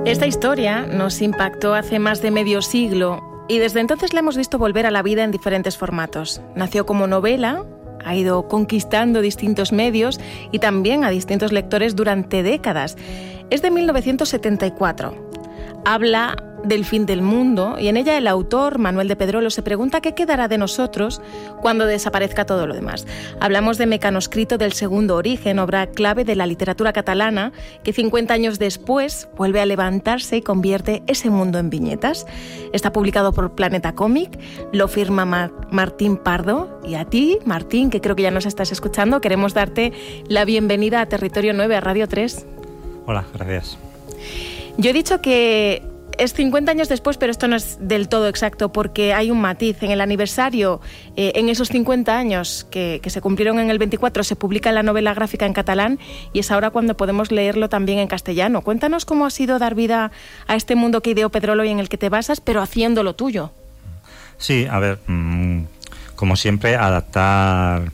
Esta historia nos impactó hace más de medio siglo y desde entonces la hemos visto volver a la vida en diferentes formatos. Nació como novela, ha ido conquistando distintos medios y también a distintos lectores durante décadas. Es de 1974. Habla del fin del mundo y en ella el autor, Manuel de Pedrolo, se pregunta qué quedará de nosotros cuando desaparezca todo lo demás. Hablamos de Mecanoscrito del Segundo Origen, obra clave de la literatura catalana, que 50 años después vuelve a levantarse y convierte ese mundo en viñetas. Está publicado por Planeta Cómic, lo firma Martín Pardo, y a ti, Martín, que creo que ya nos estás escuchando, queremos darte la bienvenida a Territorio 9, a Radio 3. Hola, gracias. Yo he dicho que es 50 años después, pero esto no es del todo exacto porque hay un matiz. En el aniversario, en esos 50 años que se cumplieron en el 24, se publica la novela gráfica en catalán y es ahora cuando podemos leerlo también en castellano. Cuéntanos cómo ha sido dar vida a este mundo que ideó Pedrolo y en el que te basas, pero haciéndolo tuyo. Sí, a ver, como siempre, adaptar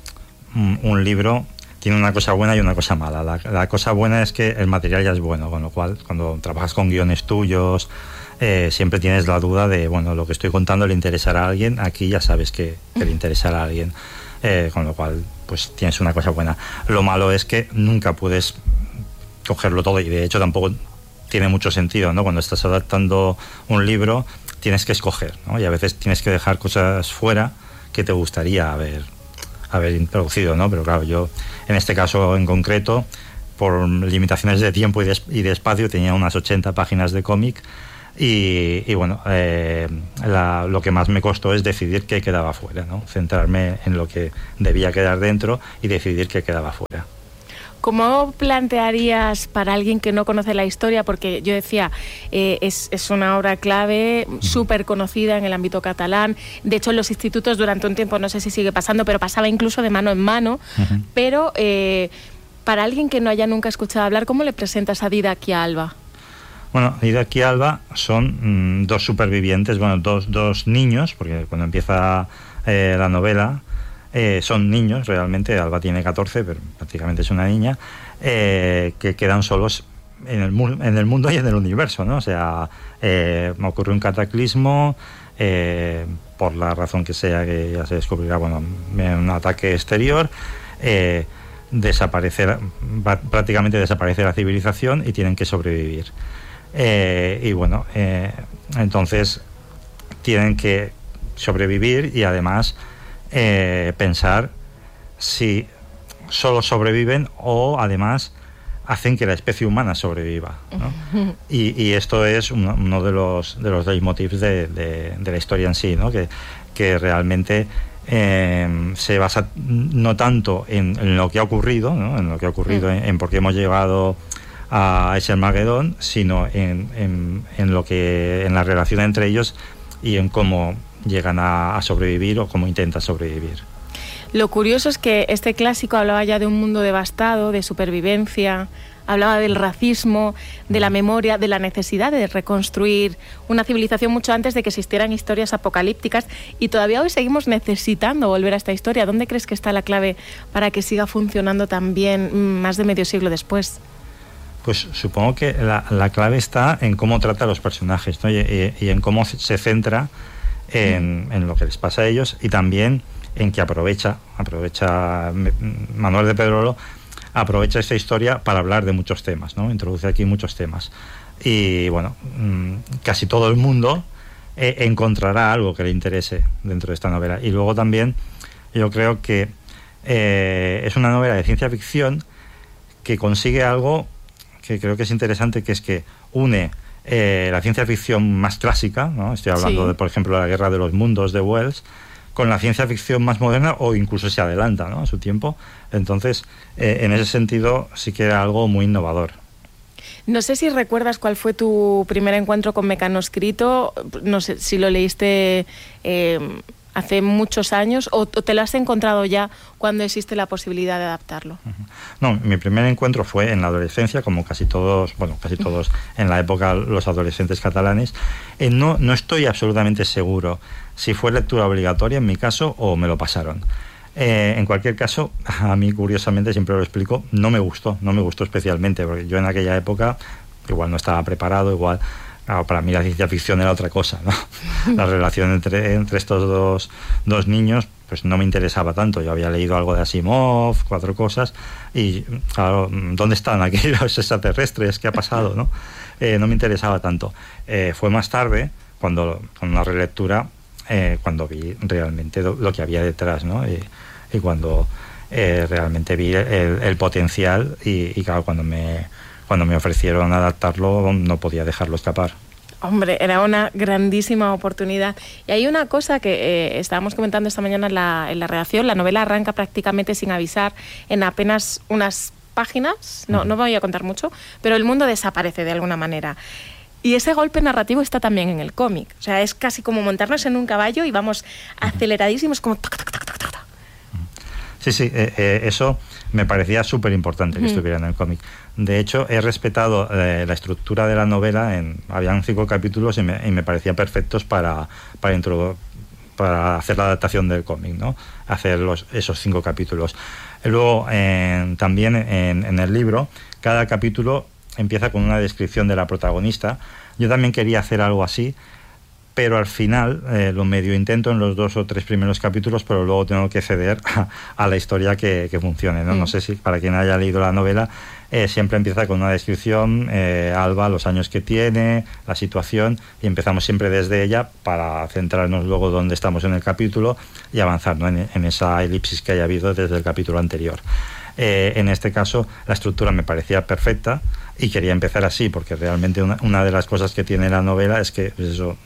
un libro tiene una cosa buena y una cosa mala. La cosa buena es que el material ya es bueno, con lo cual cuando trabajas con guiones tuyos siempre tienes la duda de, bueno, lo que estoy contando le interesará a alguien. Aquí ya sabes que le interesará a alguien, con lo cual pues tienes una cosa buena. Lo malo es que nunca puedes cogerlo todo y de hecho tampoco tiene mucho sentido, ¿no? Cuando estás adaptando un libro tienes que escoger, ¿no? Y a veces tienes que dejar cosas fuera que te gustaría haber introducido, ¿no? Pero claro, yo en este caso en concreto, por limitaciones de tiempo y de espacio, tenía unas 80 páginas de cómic y bueno, lo que más me costó es decidir qué quedaba fuera, ¿no? Centrarme en lo que debía quedar dentro y decidir qué quedaba fuera. ¿Cómo plantearías para alguien que no conoce la historia? Porque yo decía, es una obra clave, súper conocida en el ámbito catalán. De hecho, en los institutos durante un tiempo, no sé si sigue pasando, pero pasaba incluso de mano en mano. Uh-huh. Pero para alguien que no haya nunca escuchado hablar, ¿cómo le presentas a Dídac y a Alba? Bueno, Dídac y Alba son dos supervivientes, bueno, dos niños, porque cuando empieza la novela son niños realmente. Alba tiene 14, pero prácticamente es una niña, que quedan solos en el mundo y en el universo, ¿no? O sea, ocurre un cataclismo, por la razón que sea, que ya se descubrirá, bueno, un ataque exterior, prácticamente desaparece la civilización y tienen que sobrevivir. Y bueno, entonces tienen que sobrevivir y además pensar si solo sobreviven o además hacen que la especie humana sobreviva, ¿no? Y esto es uno de los leitmotivs de la historia en sí, ¿no? Que realmente se basa no tanto en lo que ha ocurrido, ¿no? En lo que ha ocurrido, en por qué hemos llegado a ese Armagedón, sino en la relación entre ellos y en cómo llegan a sobrevivir o cómo intentan sobrevivir. Lo curioso es que este clásico hablaba ya de un mundo devastado, de supervivencia, hablaba del racismo, de la memoria, de la necesidad de reconstruir una civilización mucho antes de que existieran historias apocalípticas, y todavía hoy seguimos necesitando volver a esta historia. ¿Dónde crees que está la clave para que siga funcionando también más de medio siglo después? Pues supongo que la clave está en cómo trata a los personajes, ¿no? y en cómo se centra en lo que les pasa a ellos, y también en que aprovecha Manuel de Pedrolo, aprovecha esta historia para hablar de muchos temas, ¿no? Introduce aquí muchos temas y bueno, casi todo el mundo encontrará algo que le interese dentro de esta novela. Y luego también yo creo que es una novela de ciencia ficción que consigue algo que creo que es interesante, que es que une la ciencia ficción más clásica, ¿no? Estoy hablando de, por ejemplo, La Guerra de los Mundos de Wells, con la ciencia ficción más moderna, o incluso se adelanta, ¿no?, a su tiempo. Entonces, en ese sentido sí que era algo muy innovador. No sé si recuerdas cuál fue tu primer encuentro con Mecanoscrito. No sé si lo leíste hace muchos años o te lo has encontrado ya cuando existe la posibilidad de adaptarlo. No, mi primer encuentro fue en la adolescencia, como casi todos en la época, los adolescentes catalanes. No estoy absolutamente seguro si fue lectura obligatoria en mi caso o me lo pasaron. En cualquier caso, a mí, curiosamente, siempre lo explico, no me gustó especialmente, porque yo en aquella época igual no estaba preparado, igual... Claro, para mí la ciencia ficción era otra cosa, ¿no? La relación entre estos dos niños, pues no me interesaba tanto. Yo había leído algo de Asimov, 4 cosas, y claro, ¿dónde están aquellos extraterrestres? ¿Qué ha pasado, no? No me interesaba tanto. Fue más tarde, con una relectura, cuando vi realmente lo que había detrás, ¿no? Y cuando realmente vi el potencial, y claro, cuando me ofrecieron adaptarlo, no podía dejarlo escapar. Hombre, era una grandísima oportunidad. Y hay una cosa que estábamos comentando esta mañana en la redacción. La novela arranca prácticamente sin avisar, en apenas unas páginas. No voy a contar mucho, pero el mundo desaparece de alguna manera. Y ese golpe narrativo está también en el cómic. O sea, es casi como montarnos en un caballo y vamos aceleradísimos, como tac, tac, tac, tac, tac. Sí, eso me parecía súper importante que estuviera en el cómic. De hecho, he respetado la estructura de la novela. Habían 5 capítulos y me parecían perfectos para hacer la adaptación del cómic, ¿no? Hacer esos 5 capítulos. Y luego, también en el libro, cada capítulo empieza con una descripción de la protagonista. Yo también quería hacer algo así, pero al final lo medio intento en los 2 o 3 primeros capítulos, pero luego tengo que ceder a la historia que funcione, ¿no? No sé si para quien haya leído la novela, siempre empieza con una descripción, Alba, los años que tiene, la situación, y empezamos siempre desde ella para centrarnos luego donde estamos en el capítulo y avanzar, ¿no? en esa elipsis que haya habido desde el capítulo anterior. En este caso la estructura me parecía perfecta y quería empezar así, porque realmente una de las cosas que tiene la novela es que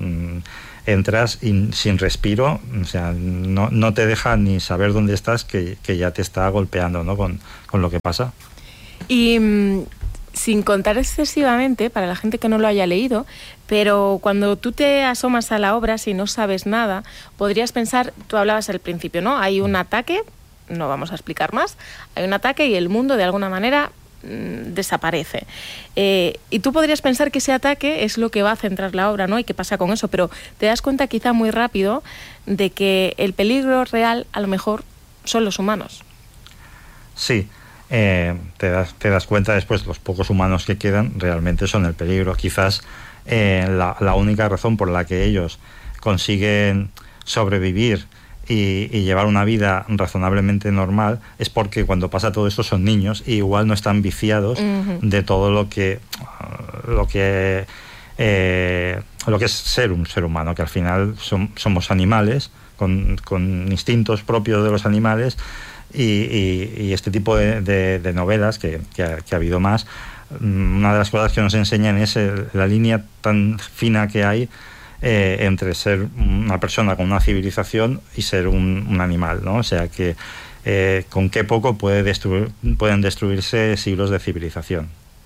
entras sin respiro, o sea, no te deja ni saber dónde estás, que ya te está golpeando, ¿no? con lo que pasa. Y sin contar excesivamente, para la gente que no lo haya leído, pero cuando tú te asomas a la obra, si no sabes nada, podrías pensar, tú hablabas al principio, ¿no? Hay un ataque, no vamos a explicar más, hay un ataque y el mundo de alguna manera desaparece. Y tú podrías pensar que ese ataque es lo que va a centrar la obra, ¿no? Y qué pasa con eso, pero te das cuenta quizá muy rápido de que el peligro real a lo mejor son los humanos. Sí, te das cuenta después, los pocos humanos que quedan realmente son el peligro. Quizás la única razón por la que ellos consiguen sobrevivir y llevar una vida razonablemente normal es porque cuando pasa todo esto son niños y igual no están viciados de todo lo que es ser un ser humano, que al final somos animales con instintos propios de los animales, y este tipo de novelas que ha habido más, una de las cosas que nos enseñan es la línea tan fina que hay entre ser una persona con una civilización y ser un animal, ¿no? O sea que con qué poco pueden destruirse siglos de civilización.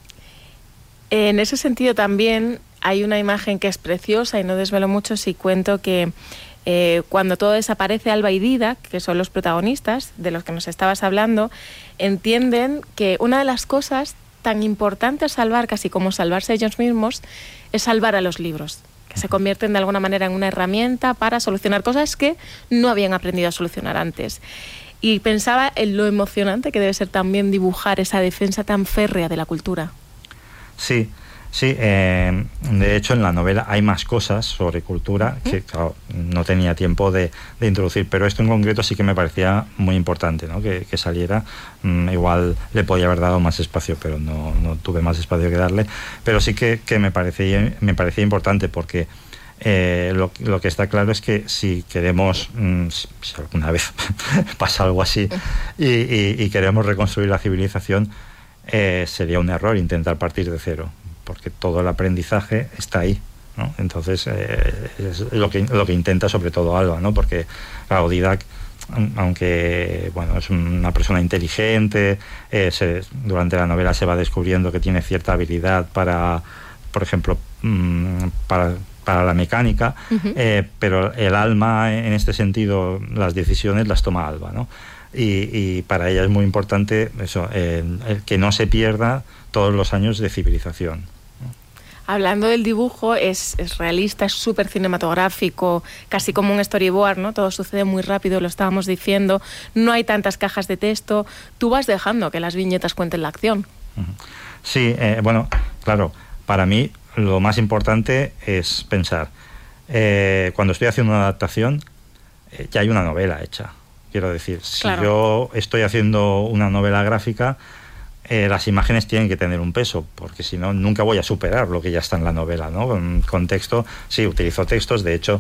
En ese sentido también hay una imagen que es preciosa, y no desvelo mucho si cuento que cuando todo desaparece, Alba y Didac, que son los protagonistas de los que nos estabas hablando, entienden que una de las cosas tan importantes a salvar, casi como salvarse ellos mismos, es salvar a los libros, que se convierten de alguna manera en una herramienta para solucionar cosas que no habían aprendido a solucionar antes. Y pensaba en lo emocionante que debe ser también dibujar esa defensa tan férrea de la cultura. Sí, de hecho en la novela hay más cosas sobre cultura que claro, no tenía tiempo de introducir, pero esto en concreto sí que me parecía muy importante, ¿no? que saliera. Igual le podía haber dado más espacio, pero no tuve más espacio que darle, pero sí que me parecía importante, porque lo que está claro es que si queremos, si alguna vez pasa algo así y queremos reconstruir la civilización, sería un error intentar partir de cero, porque todo el aprendizaje está ahí, ¿no? Entonces es lo que intenta sobre todo Alba, ¿no? Porque claro, Didac, aunque bueno, es una persona inteligente, durante la novela se va descubriendo que tiene cierta habilidad para, por ejemplo, para la mecánica, pero el alma, en este sentido, las decisiones las toma Alba, ¿no? Y para ella es muy importante eso, el que no se pierda todos los años de civilización. Hablando del dibujo, es realista, es súper cinematográfico, casi como un storyboard, ¿no? Todo sucede muy rápido, lo estábamos diciendo, no hay tantas cajas de texto, tú vas dejando que las viñetas cuenten la acción. Sí, bueno, claro, para mí lo más importante es pensar, cuando estoy haciendo una adaptación, ya hay una novela hecha. Quiero decir, si yo estoy haciendo una novela gráfica, las imágenes tienen que tener un peso, porque si no, nunca voy a superar lo que ya está en la novela, ¿no? Con texto, sí, utilizo textos, de hecho,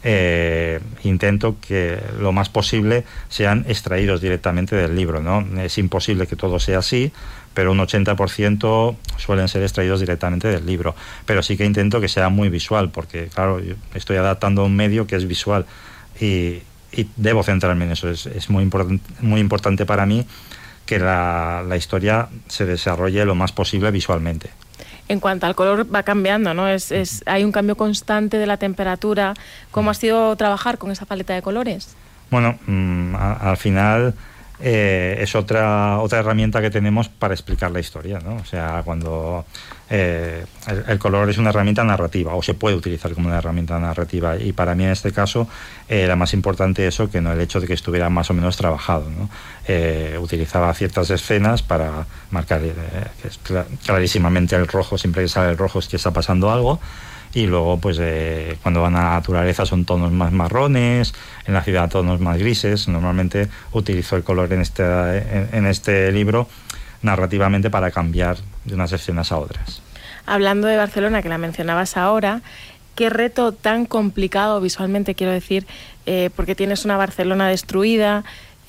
intento que lo más posible sean extraídos directamente del libro, ¿no? Es imposible que todo sea así, pero un 80% suelen ser extraídos directamente del libro. Pero sí que intento que sea muy visual, porque, claro, yo estoy adaptando a un medio que es visual y debo centrarme en eso. Es muy importante para mí que la historia se desarrolle lo más posible visualmente. En cuanto al color, va cambiando, ¿no? Hay un cambio constante de la temperatura. ¿Cómo ha sido trabajar con esa paleta de colores? Bueno, al final es otra herramienta que tenemos para explicar la historia, ¿no? O sea, cuando el color es una herramienta narrativa, o se puede utilizar como una herramienta narrativa, y para mí en este caso era más importante eso que no el hecho de que estuviera más o menos trabajado, ¿no? Utilizaba ciertas escenas para marcar que es clarísimamente el rojo, siempre que sale el rojo es que está pasando algo. Y luego, pues cuando van a la naturaleza son tonos más marrones, en la ciudad tonos más grises. Normalmente utilizo el color en este libro narrativamente para cambiar de unas escenas a otras. Hablando de Barcelona, que la mencionabas ahora, qué reto tan complicado visualmente, quiero decir, porque tienes una Barcelona destruida,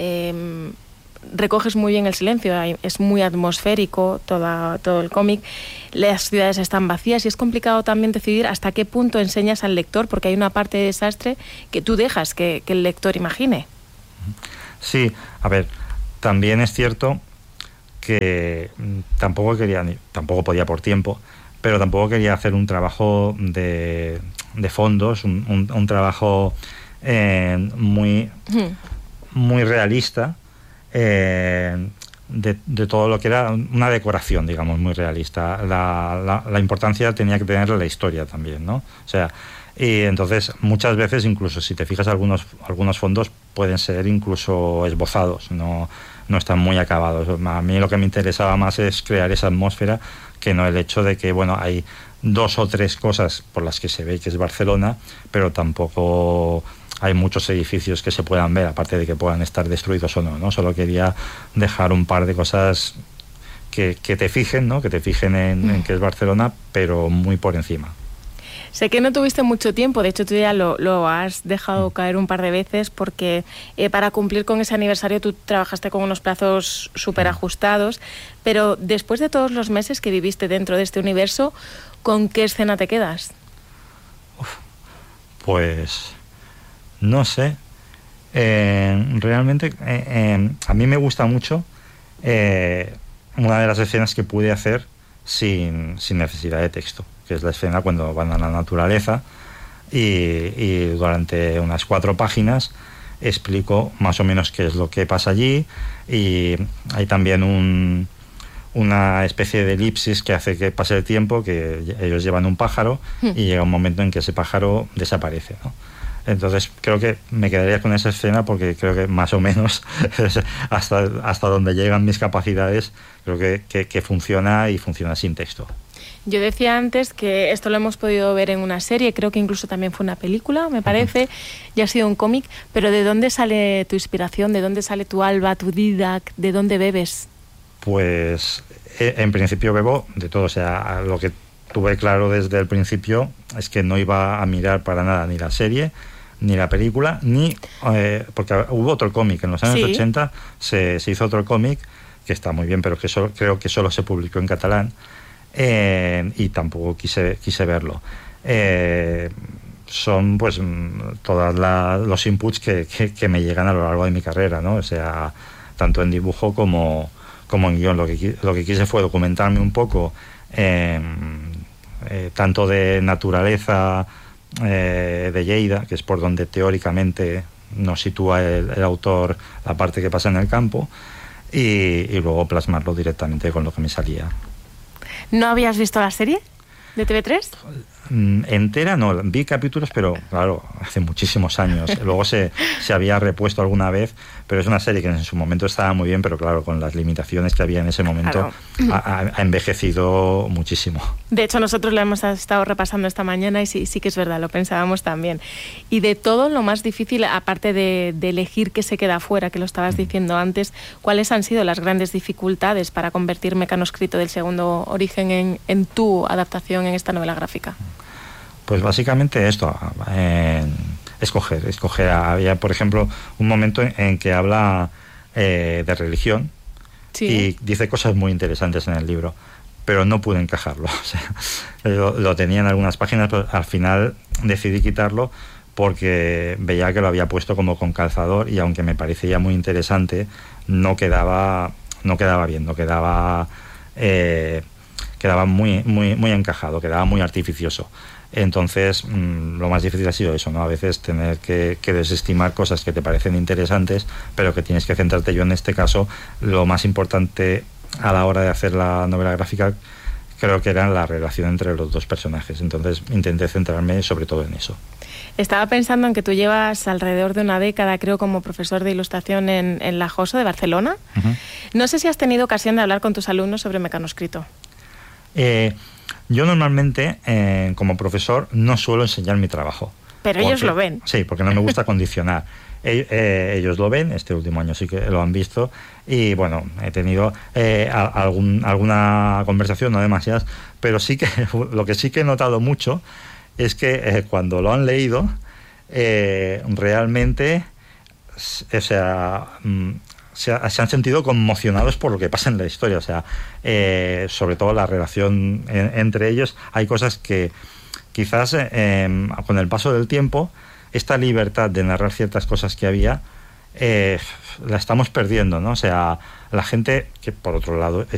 recoges muy bien el silencio, es muy atmosférico todo el cómic, las ciudades están vacías y es complicado también decidir hasta qué punto enseñas al lector, porque hay una parte de desastre que tú dejas que el lector imagine. Sí, a ver, también es cierto que tampoco podía por tiempo, pero tampoco quería hacer un trabajo de fondos, un trabajo muy realista, de todo lo que era una decoración, digamos, muy realista. La importancia tenía que tener la historia también, ¿no? O sea, y entonces muchas veces, incluso si te fijas, algunos fondos pueden ser incluso esbozados, no están muy acabados. A mí lo que me interesaba más es crear esa atmósfera, que no el hecho de que, bueno, hay 2 o 3 cosas por las que se ve que es Barcelona, pero tampoco hay muchos edificios que se puedan ver, aparte de que puedan estar destruidos o no, ¿no? Solo quería dejar un par de cosas que te fijen, ¿no? Que te fijen en que es Barcelona, pero muy por encima. Sé que no tuviste mucho tiempo, de hecho tú ya lo has dejado caer un par de veces, porque para cumplir con ese aniversario tú trabajaste con unos plazos súper ajustados, pero después de todos los meses que viviste dentro de este universo, ¿con qué escena te quedas? Pues no sé. Realmente a mí me gusta mucho una de las escenas que pude hacer sin necesidad de texto, que es la escena cuando van a la naturaleza y durante unas 4 páginas explico más o menos qué es lo que pasa allí, y hay también una especie de elipsis que hace que pase el tiempo, que ellos llevan un pájaro y llega un momento en que ese pájaro desaparece, ¿no? Entonces creo que me quedaría con esa escena, porque creo que más o menos hasta donde llegan mis capacidades, creo que funciona, y funciona sin texto. Yo decía antes que esto lo hemos podido ver en una serie, creo que incluso también fue una película, me parece, ya ha sido un cómic, pero ¿de dónde sale tu inspiración? ¿De dónde sale tu alba, tu Didac? ¿De dónde bebes? Pues en principio bebo de todo, o sea, lo que tuve claro desde el principio es que no iba a mirar para nada ni la serie, ni la película, ni porque hubo otro cómic en los años 80, se hizo otro cómic que está muy bien, pero que creo que solo se publicó en catalán, y tampoco quise verlo. Son pues todos los inputs que me llegan a lo largo de mi carrera, ¿no? O sea, tanto en dibujo como en guión. Lo que quise fue documentarme un poco, tanto de naturaleza de Lleida, que es por donde teóricamente nos sitúa el autor la parte que pasa en el campo, y luego plasmarlo directamente con lo que me salía. ¿No habías visto la serie de TV3? Entera no, vi capítulos, pero claro, hace muchísimos años. Luego se había repuesto alguna vez, pero es una serie que en su momento estaba muy bien, pero claro, con las limitaciones que había en ese momento, claro, ha envejecido muchísimo. De hecho, nosotros lo hemos estado repasando esta mañana y sí que es verdad, lo pensábamos también. Y de todo, lo más difícil, aparte de elegir qué se queda fuera, que lo estabas diciendo antes, ¿cuáles han sido las grandes dificultades para convertir Mecanoscrito del Segundo Origen en tu adaptación en esta novela gráfica? Pues básicamente esto, escoger. Había, por ejemplo, un momento en que habla de religión, sí, y dice cosas muy interesantes en el libro, pero no pude encajarlo. O sea, lo tenía en algunas páginas, pero al final decidí quitarlo porque veía que lo había puesto como con calzador, y aunque me parecía muy interesante, no quedaba bien, quedaba muy encajado, quedaba muy artificioso. Entonces, lo más difícil ha sido eso, ¿no? A veces tener que desestimar cosas que te parecen interesantes, pero que tienes que centrarte. Yo, en este caso, lo más importante a la hora de hacer la novela gráfica creo que era la relación entre los dos personajes. Entonces, intenté centrarme sobre todo en eso. Estaba pensando en que tú llevas alrededor de una década, creo, como profesor de ilustración en la JOSO de Barcelona. Uh-huh. No sé si has tenido ocasión de hablar con tus alumnos sobre Mecanoscrito. Yo normalmente, como profesor, no suelo enseñar mi trabajo. Pero ellos lo ven. Sí, porque no me gusta condicionar. Ellos lo ven, este último año sí que lo han visto, y bueno, he tenido alguna conversación, no demasiadas, pero sí que lo que sí que he notado mucho es que cuando lo han leído, realmente, o sea, se han sentido conmocionados por lo que pasa en la historia. O sea, sobre todo la relación entre ellos. Hay cosas que quizás con el paso del tiempo, esta libertad de narrar ciertas cosas que había, la estamos perdiendo, ¿no? O sea, la gente, que por otro lado